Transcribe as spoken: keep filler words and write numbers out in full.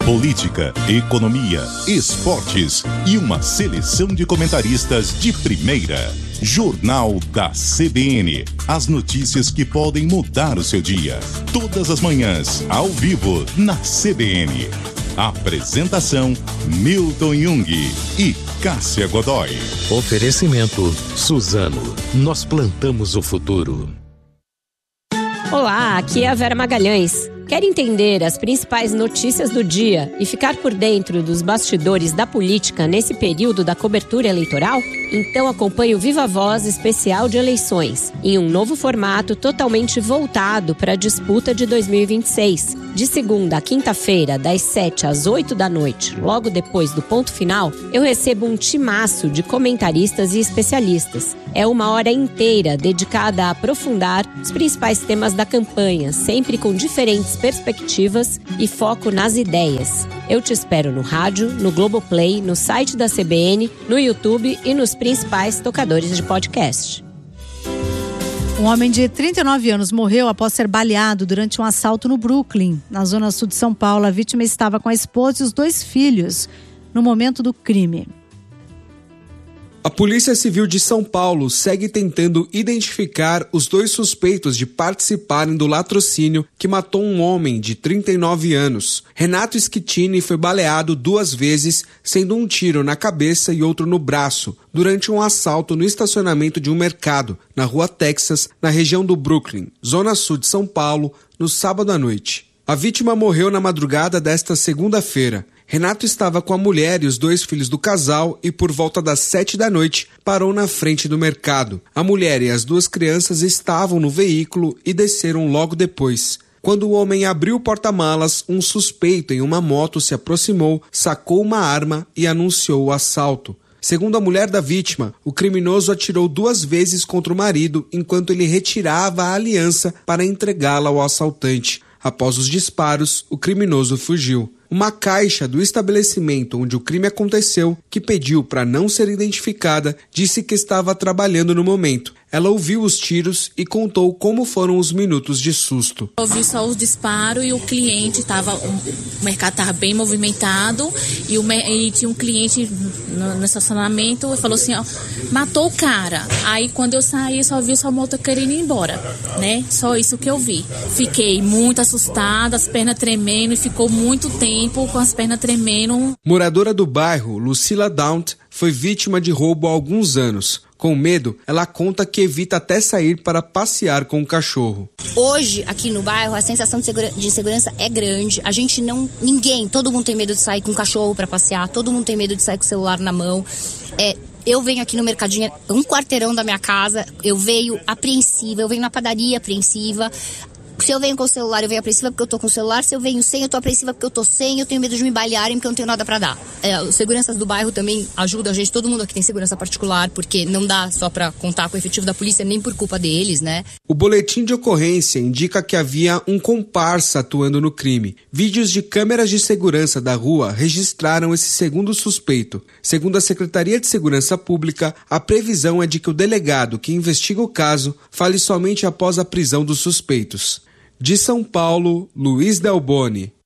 política, economia, esportes e uma seleção de comentaristas de primeira. Jornal da C B N. As notícias que podem mudar o seu dia. Todas as manhãs, ao vivo, na C B N. Apresentação: Milton Jung e Cássia Godoy. Oferecimento: Suzano. Nós plantamos o futuro. Olá, aqui é a Vera Magalhães. Quer entender as principais notícias do dia e ficar por dentro dos bastidores da política nesse período da cobertura eleitoral? Então acompanhe o Viva Voz especial de eleições, em um novo formato totalmente voltado para a disputa de dois mil e vinte e seis. De segunda a quinta-feira, das sete às oito da noite, logo depois do ponto final, eu recebo um timaço de comentaristas e especialistas. É uma hora inteira dedicada a aprofundar os principais temas da campanha, sempre com diferentes perspectivas e foco nas ideias. Eu te espero no rádio, no Globoplay, no site da C B N, no YouTube e nos principais tocadores de podcast. Um homem de trinta e nove anos morreu após ser baleado durante um assalto no Brooklyn, na zona sul de São Paulo. A vítima estava com a esposa e os dois filhos no momento do crime. A Polícia Civil de São Paulo segue tentando identificar os dois suspeitos de participarem do latrocínio que matou um homem de trinta e nove anos. Renato Schettini foi baleado duas vezes, sendo um tiro na cabeça e outro no braço, durante um assalto no estacionamento de um mercado, na rua Texas, na região do Brooklyn, zona sul de São Paulo, no sábado à noite. A vítima morreu na madrugada desta segunda-feira. Renato estava com a mulher e os dois filhos do casal e, por volta das sete da noite, parou na frente do mercado. A mulher e as duas crianças estavam no veículo e desceram logo depois. Quando o homem abriu o porta-malas, um suspeito em uma moto se aproximou, sacou uma arma e anunciou o assalto. Segundo a mulher da vítima, o criminoso atirou duas vezes contra o marido enquanto ele retirava a aliança para entregá-la ao assaltante. Após os disparos, o criminoso fugiu. Uma caixa do estabelecimento onde o crime aconteceu, que pediu para não ser identificada, disse que estava trabalhando no momento. Ela ouviu os tiros e contou como foram os minutos de susto. Eu ouvi só os disparos e o cliente estava, o mercado estava bem movimentado e, o, e tinha um cliente no, no estacionamento e falou assim, ó, matou o cara. Aí quando eu saí, só vi sua moto querendo ir embora, né? Só isso que eu vi. Fiquei muito assustada, as pernas tremendo e ficou muito tempo com as pernas tremendo. Moradora do bairro, Lucila Daunt, foi vítima de roubo há alguns anos. Com medo, ela conta que evita até sair para passear com o cachorro. Hoje, aqui no bairro, a sensação de, segura- de insegurança é grande. A gente não... Ninguém, todo mundo tem medo de sair com o cachorro para passear, todo mundo tem medo de sair com o celular na mão. É... Eu venho aqui no mercadinho, um quarteirão da minha casa, eu venho apreensiva, eu venho na padaria apreensiva. Se eu venho com o celular, eu venho apreensiva porque eu tô com o celular. Se eu venho sem, eu tô apreensiva porque eu tô sem. Eu tenho medo de me balearem porque eu não tenho nada pra dar. É, os seguranças do bairro também ajudam a gente. Todo mundo aqui tem segurança particular, porque não dá só pra contar com o efetivo da polícia, nem por culpa deles, né? O boletim de ocorrência indica que havia um comparsa atuando no crime. Vídeos de câmeras de segurança da rua registraram esse segundo suspeito. Segundo a Secretaria de Segurança Pública, a previsão é de que o delegado que investiga o caso fale somente após a prisão dos suspeitos. De São Paulo, Luiz Delboni.